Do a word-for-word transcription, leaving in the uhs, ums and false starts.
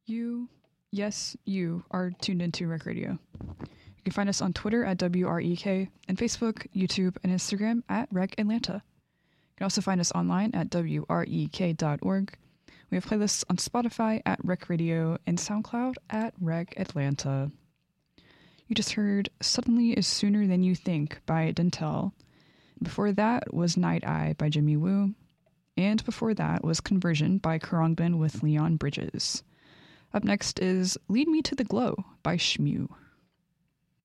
You, yes, you are tuned into Rec Radio. You can find us on Twitter at W R E K and Facebook, YouTube, and Instagram at Rec Atlanta. You can also find us online at W R E K dot org. We have playlists on Spotify at Rec Radio and SoundCloud at Rec Atlanta. You just heard Suddenly is Sooner Than You Think by Dentel. Before that was Night Eye by Jimmy Woo. And before that was Conversion by Khruangbin with Leon Bridges. Up next is Lead Me to the Glow by Shmew.